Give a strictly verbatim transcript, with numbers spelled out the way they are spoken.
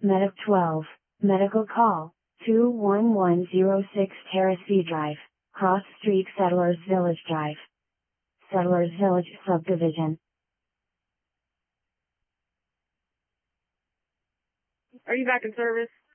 Medic twelve, medical call, two one one zero six Terrace V Drive, Cross Street, Settlers Village Drive. Settlers Village Subdivision. Are you back in service?